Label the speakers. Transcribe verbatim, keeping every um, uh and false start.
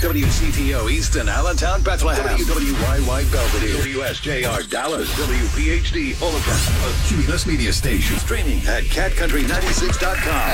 Speaker 1: W C T O Easton, Allentown, Bethlehem. W W Y Y Belvedere. W S J R Dallas. W P H D Holocaust. A Cumulus Media Station. Streaming at cat country ninety-six dot com.